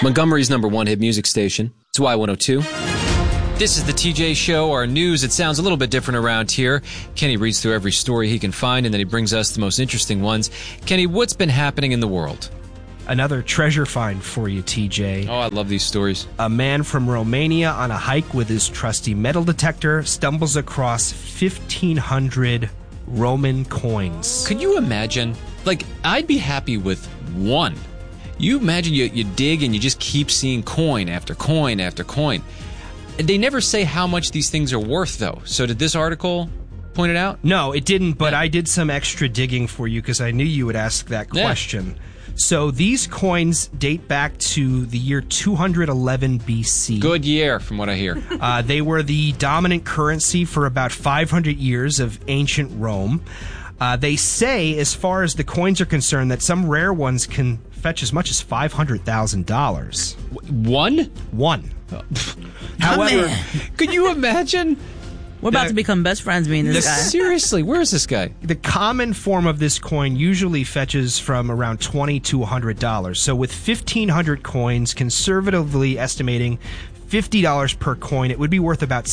Montgomery's number one hit music station. It's Y102. This is the TJ Show, our news. It sounds a little bit different around here. Kenny reads through every story he can find, and then he brings us the most interesting ones. Kenny, what's been happening in the world? Another treasure find for you, TJ. Oh, I love these stories. A man from Romania on a hike with his trusty metal detector stumbles across 1,500 Roman coins. Could you imagine? Like, I'd be happy with one. You imagine you dig and you just keep seeing coin after coin after coin. They never say how much these things are worth, though. So did this article point it out? No, it didn't, but I did some extra digging for you because I knew you would ask that question. Yeah. So these coins date back to the year 211 BC. Good year, from what I hear. They were the dominant currency for about 500 years of ancient Rome. They say, as far as the coins are concerned, that some rare ones can fetch as much as $500,000. One. However, could you imagine? We're about to become best friends, me and this guy. Seriously, where is this guy? The common form of this coin usually fetches from around $20 to $100. So with 1,500 coins, conservatively estimating $50 per coin, it would be worth about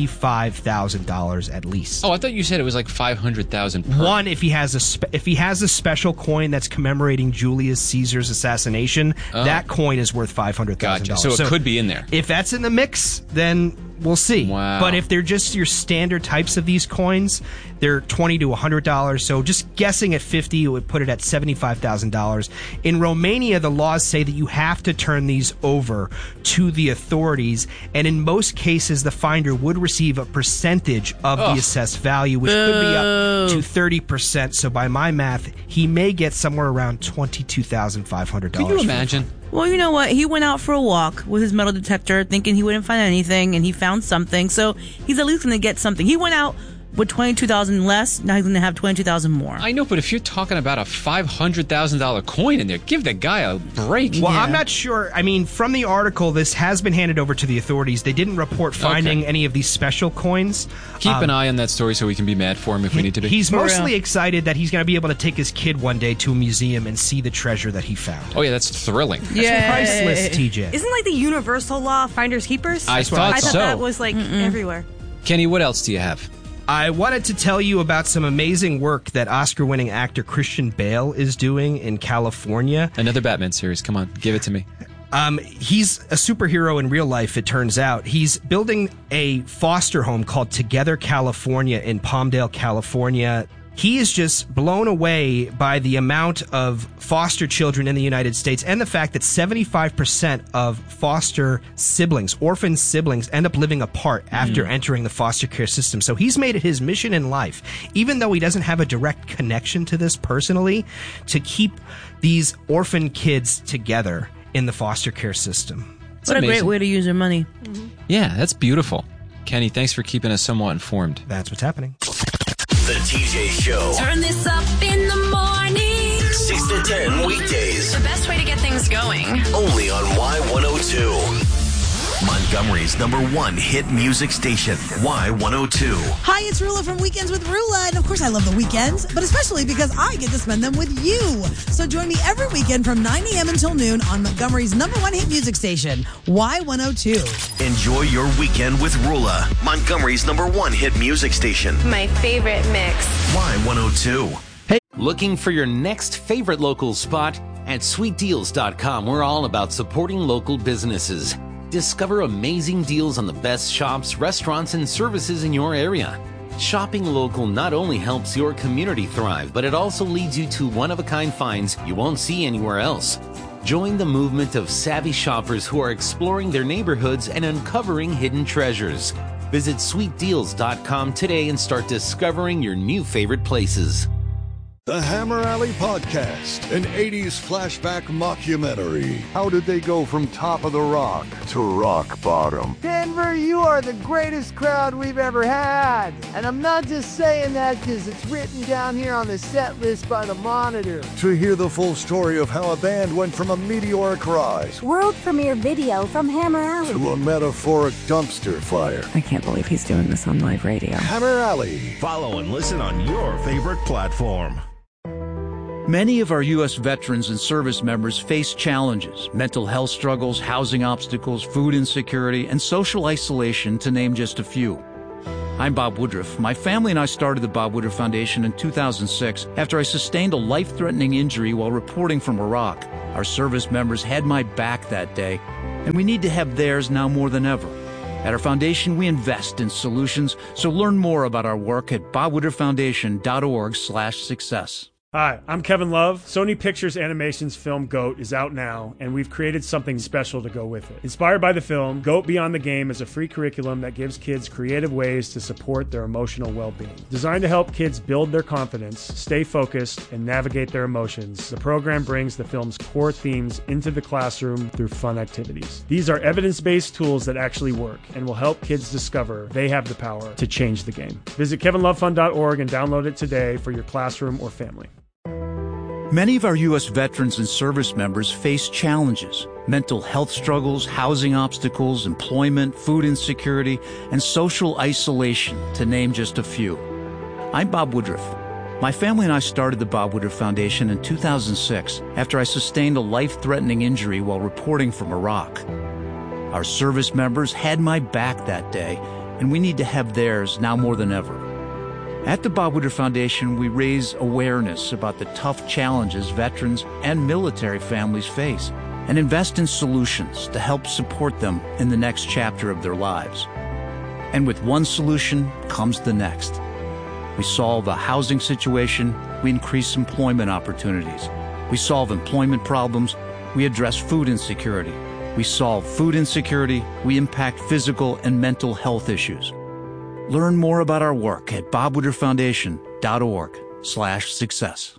$75,000 at least. Oh, I thought you said it was like $500,000 per. One, if he has a special coin that's commemorating Julius Caesar's assassination, that coin is worth $500,000. Gotcha. So it could be in there. If that's in the mix, then we'll see. Wow. But if they're just your standard types of these coins, they're $20 to $100. So just guessing at 50 would put it at $75,000. In Romania, the laws say that you have to turn these over to the authorities, and in most cases, the finder would receive a percentage of the assessed value, which could be up to 30%. So by my math, he may get somewhere around $22,500. Can you imagine? Well, you know what? He went out for a walk with his metal detector thinking he wouldn't find anything, and he found something. So he's at least going to get something. He went out with $22,000 less. Now he's going to have $22,000 more. I know, but if you're talking about a $500,000 coin in there, give the guy a break. Well, I'm not sure. I mean, from the article, this has been handed over to the authorities. They didn't report finding any of these special coins. Keep an eye on that story so we can be mad for him if we need to be. He's mostly excited that he's going to be able to take his kid one day to a museum and see the treasure that he found. Oh, yeah, that's thrilling. That's priceless, TJ. Isn't like the universal law of finders keepers? I thought so. That was like everywhere. Kenny, what else do you have? I wanted to tell you about some amazing work that Oscar-winning actor Christian Bale is doing in California. Another Batman series. Come on, give it to me. He's a superhero in real life, it turns out. He's building a foster home called Together California in Palmdale, California. He is just blown away by the amount of foster children in the United States and the fact that 75% of foster siblings, orphan siblings, end up living apart after entering the foster care system. So he's made it his mission in life, even though he doesn't have a direct connection to this personally, to keep these orphan kids together in the foster care system. What a great way to use your money. Yeah, that's beautiful. Kenny, thanks for keeping us somewhat informed. That's what's happening. The TJ Show. Turn this up in the morning. 6 to 10 weekdays. The best way to get things going. Only on Y102. Montgomery's number one hit music station, Y102. Hi, it's Rula from Weekends with Rula. And of course, I love the weekends, but especially because I get to spend them with you. So join me every weekend from 9 a.m. until noon on Montgomery's number one hit music station, Y102. Enjoy your weekend with Rula, Montgomery's number one hit music station. My favorite mix. Y102. Looking for your next favorite local spot? At sweetdeals.com, we're all about supporting local businesses. Discover amazing deals on the best shops, restaurants, and services in your area. Shopping local not only helps your community thrive, but it also leads you to one-of-a-kind finds you won't see anywhere else. Join the movement of savvy shoppers who are exploring their neighborhoods and uncovering hidden treasures. Visit sweetdeals.com today and start discovering your new favorite places. The Hammer Alley Podcast, an 80s flashback mockumentary. How did they go from top of the rock to rock bottom? Denver, you are the greatest crowd we've ever had. And I'm not just saying that because it's written down here on the set list by the Monitor. To hear the full story of how a band went from a meteoric rise, world premiere video from Hammer Alley, to a metaphoric dumpster fire. I can't believe he's doing this on live radio. Hammer Alley. Follow and listen on your favorite platform. Many of our U.S. veterans and service members face challenges, mental health struggles, housing obstacles, food insecurity, and social isolation, to name just a few. I'm Bob Woodruff. My family and I started the Bob Woodruff Foundation in 2006 after I sustained a life-threatening injury while reporting from Iraq. Our service members had my back that day, and we need to have theirs now more than ever. At our foundation, we invest in solutions, so learn more about our work at bobwoodrufffoundation.org/success. Hi, I'm Kevin Love. Sony Pictures Animation's film GOAT is out now, and we've created something special to go with it. Inspired by the film, GOAT Beyond the Game is a free curriculum that gives kids creative ways to support their emotional well-being. Designed to help kids build their confidence, stay focused, and navigate their emotions, the program brings the film's core themes into the classroom through fun activities. These are evidence-based tools that actually work and will help kids discover they have the power to change the game. Visit kevinlovefund.org and download it today for your classroom or family. Many of our U.S. veterans and service members face challenges, mental health struggles, housing obstacles, employment, food insecurity, and social isolation, to name just a few. I'm Bob Woodruff. My family and I started the Bob Woodruff Foundation in 2006 after I sustained a life-threatening injury while reporting from Iraq. Our service members had my back that day, and we need to have theirs now more than ever. At the Bob Woodruff Foundation, we raise awareness about the tough challenges veterans and military families face and invest in solutions to help support them in the next chapter of their lives. And with one solution comes the next. We solve a housing situation, we increase employment opportunities. We solve employment problems, we address food insecurity. We solve food insecurity, we impact physical and mental health issues. Learn more about our work at bobwoodrufffoundation.org/success.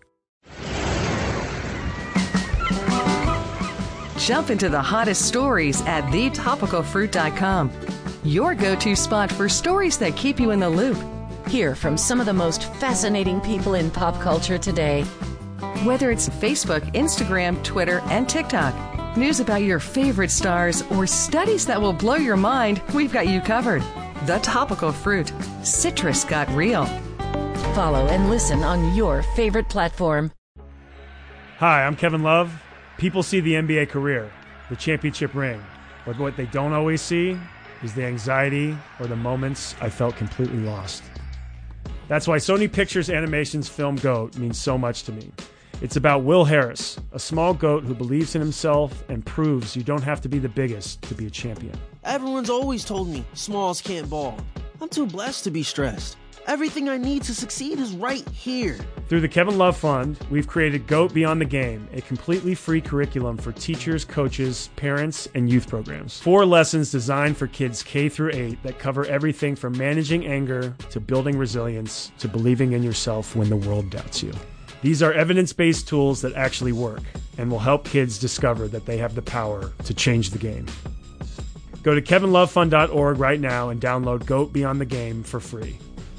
Jump into the hottest stories at thetopicalfruit.com. Your go-to spot for stories that keep you in the loop. Hear from some of the most fascinating people in pop culture today. Whether it's Facebook, Instagram, Twitter, and TikTok, news about your favorite stars, or studies that will blow your mind, we've got you covered. The Topical Fruit. Citrus got real. Follow and listen on your favorite platform. Hi, I'm Kevin Love. People see the NBA career, the championship ring, but what they don't always see is the anxiety or the moments I felt completely lost. That's why Sony Pictures Animation's film GOAT means so much to me. It's about Will Harris, a small goat who believes in himself and proves you don't have to be the biggest to be a champion. Everyone's always told me smalls can't ball. I'm too blessed to be stressed. Everything I need to succeed is right here. Through the Kevin Love Fund, we've created GOAT Beyond the Game, a completely free curriculum for teachers, coaches, parents, and youth programs. 4 lessons designed for kids K through 8 that cover everything from managing anger to building resilience to believing in yourself when the world doubts you. These are evidence-based tools that actually work and will help kids discover that they have the power to change the game. Go to kevinlovefund.org right now and download GOAT Beyond the Game for free.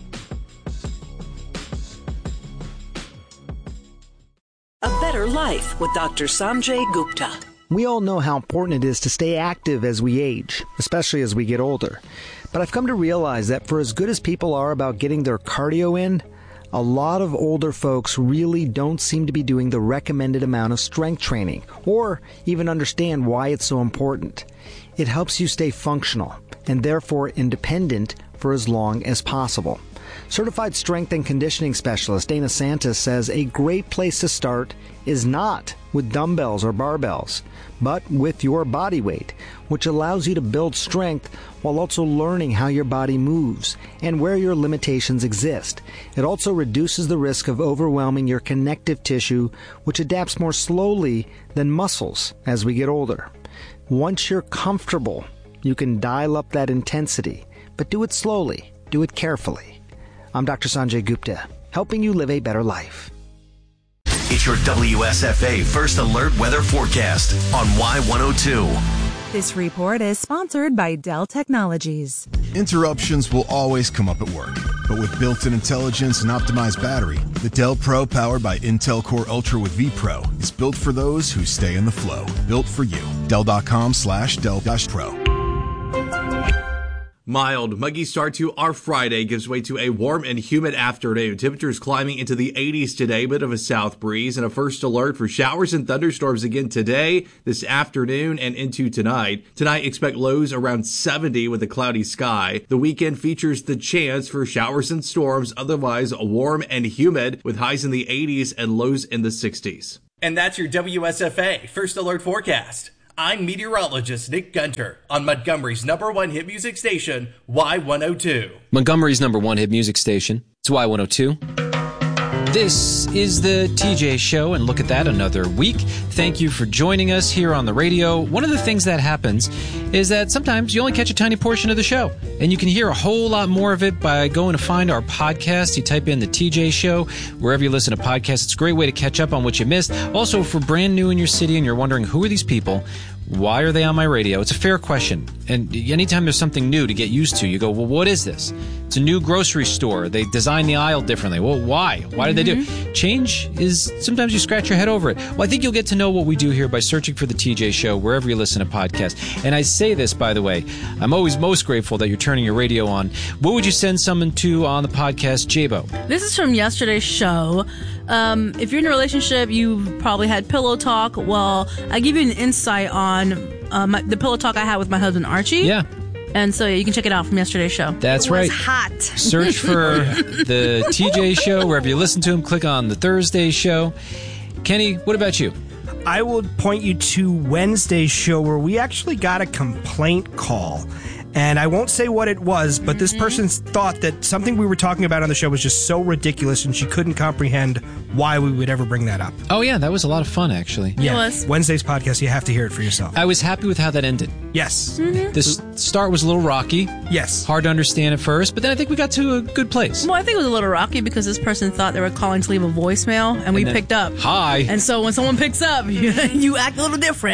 A Better Life with Dr. Sanjay Gupta. We all know how important it is to stay active as we age, especially as we get older. But I've come to realize that for as good as people are about getting their cardio in, a lot of older folks really don't seem to be doing the recommended amount of strength training, or even understand why it's so important. It helps you stay functional, and therefore independent for as long as possible. Certified strength and conditioning specialist Dana Santis says a great place to start is not with dumbbells or barbells, but with your body weight, which allows you to build strength while also learning how your body moves and where your limitations exist. It also reduces the risk of overwhelming your connective tissue, which adapts more slowly than muscles as we get older. Once you're comfortable, you can dial up that intensity, but do it slowly, do it carefully. I'm Dr. Sanjay Gupta, helping you live a better life. It's your WSFA First Alert Weather Forecast on Y102. This report is sponsored by Dell Technologies. Interruptions will always come up at work, but with built-in intelligence and optimized battery, the Dell Pro powered by Intel Core Ultra with vPro is built for those who stay in the flow. Built for you. Dell.com/Dell-Pro. Mild, muggy start to our Friday gives way to a warm and humid afternoon. Temperatures climbing into the 80s today, bit of a south breeze, and a first alert for showers and thunderstorms again today, this afternoon, and into tonight. Tonight, expect lows around 70 with a cloudy sky. The weekend features the chance for showers and storms, otherwise warm and humid, with highs in the 80s and lows in the 60s. And that's your WSFA First Alert Forecast. I'm meteorologist Nick Gunter on Montgomery's #1 hit music station, Y102. Montgomery's #1 hit music station. It's Y102. This is the TJ Show, and look at that, another week. Thank you for joining us here on the radio. One of the things that happens is that sometimes you only catch a tiny portion of the show, and you can hear a whole lot more of it by going to find our podcast. You type in the TJ Show wherever you listen to podcasts. It's a great way to catch up on what you missed. Also, if we're brand new in your city and you're wondering, who are these people? Why are they on my radio? It's a fair question. And anytime there's something new to get used to, you go, well, what is this? It's a new grocery store. They designed the aisle differently. Well, why? Why did they do it? Change is, sometimes you scratch your head over it. Well, I think you'll get to know what we do here by searching for the TJ Show wherever you listen to podcasts. And I say this, by the way, I'm always most grateful that you're turning your radio on. What would you send someone to on the podcast, Jabo? This is from yesterday's show. If you're in a relationship, you probably had pillow talk. Well, I give you an insight on the pillow talk I had with my husband, Archie. Yeah. And so you can check it out from yesterday's show. That's right. It was hot. Search for the TJ Show wherever you listen to him. Click on the Thursday show. Kenny, what about you? I will point you to Wednesday's show where we actually got a complaint call. And I won't say what it was, but this person thought that something we were talking about on the show was just so ridiculous and she couldn't comprehend why we would ever bring that up. Oh, yeah, that was a lot of fun, actually. Yeah. It was. Wednesday's podcast, you have to hear it for yourself. I was happy with how that ended. Yes. The start was a little rocky. Yes. Hard to understand at first, but then I think we got to a good place. Well, I think it was a little rocky because this person thought they were calling to leave a voicemail, and we then, picked up. Hi. And so when someone picks up, you act a little different.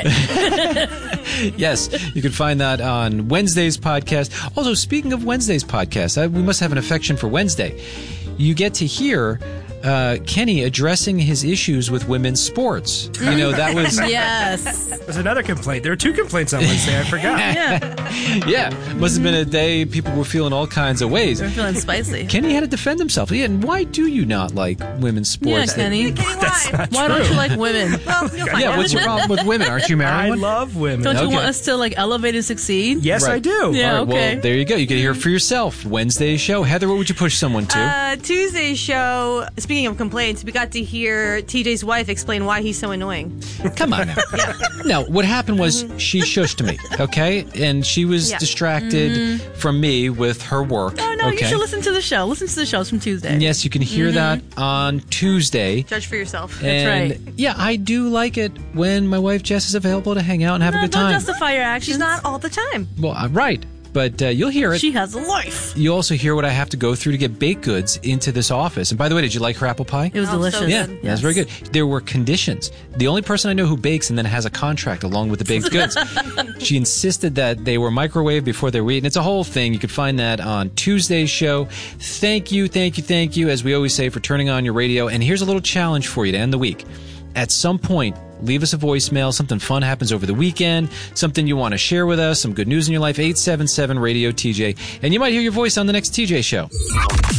Yes, you can find that on Wednesday's podcast. Also, speaking of Wednesday's podcast, we must have an affection for Wednesday. You get to hear Kenny addressing his issues with women's sports. You know, that was... Yes. There's another complaint. There were 2 complaints on Wednesday. I forgot. Yeah. Must have been a day people were feeling all kinds of ways. They were feeling spicy. Kenny had to defend himself. Yeah, and why do you not like women's sports? Yeah, Kenny. Why don't you like women? Well, you'll find Yeah, out. what's your problem with women? Aren't you married? I one? love women. Don't you Okay. want us to like elevate and succeed? Yes, Right. I do. Yeah, All right, okay. well, there you go. You can hear it for yourself. Wednesday's show. Heather, what would you push someone to? Tuesday's show, speaking of complaints, we got to hear TJ's wife explain why he's so annoying. Come on now. No, what happened was she shushed me, okay? And she was Yeah. distracted from me with her work. Oh, no, okay? you should listen to the show. Listen to the shows from Tuesday. And yes, you can hear that on Tuesday. Judge for yourself. And right. yeah, I do like it when my wife Jess is available to hang out and have a good Don't time. justify your actions. She's not all the time. Well, right. But you'll hear it. She has a life. You also hear what I have to go through to get baked goods into this office. And by the way, did you like her apple pie? It was delicious. so Yeah, good. that's very good. There were conditions. The only person I know who bakes and then has a contract along with the baked goods. She insisted that they were microwaved before they were eaten. It's a whole thing. You can find that on Tuesday's show. Thank you, as we always say, for turning on your radio. And here's a little challenge for you to end the week. At some point, leave us a voicemail. Something fun happens over the weekend. Something you want to share with us. Some good news in your life. 877-RADIO-TJ. And you might hear your voice on the next TJ show.